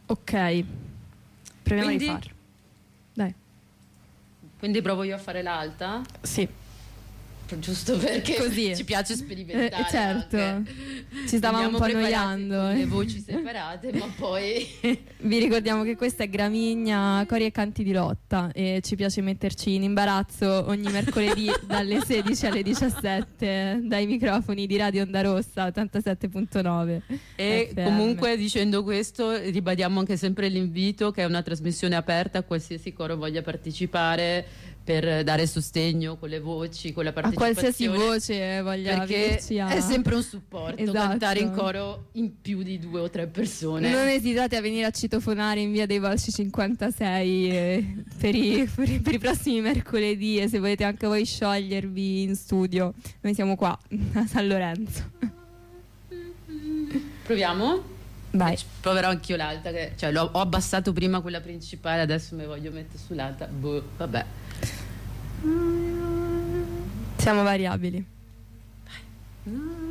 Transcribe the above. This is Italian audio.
Ok, proviamo Quindi? a rifarlo. Dai. Quindi provo io a fare l'alta? Sì. Giusto perché Così. ci piace sperimentare. Certo. Anche. Ci stavamo un po' Veniamo preparati annoiando. con le voci separate, ma poi Vi ricordiamo che questa è Gramigna, Cori e Canti di Lotta e ci piace metterci in imbarazzo ogni mercoledì dalle 16 alle 17 dai microfoni di Radio Onda Rossa 87.9. E FM. comunque, dicendo questo, ribadiamo anche sempre l'invito che è una trasmissione aperta a qualsiasi coro voglia partecipare per dare sostegno con le voci, con la A partecipazione. qualsiasi voce voglia Perché venirci a... è sempre un supporto Esatto. cantare in coro in più di 2 o 3 persone. Non esitate a venire a citofonare in via dei Volsci 56 per i prossimi mercoledì, e se volete anche voi sciogliervi in studio, noi siamo qua a San Lorenzo. Proviamo? Vai. Proverò anch'io l'alta, cioè ho abbassato prima quella principale, adesso mi voglio mettere sull'alta. Boh, vabbè. Siamo variabili. Vai.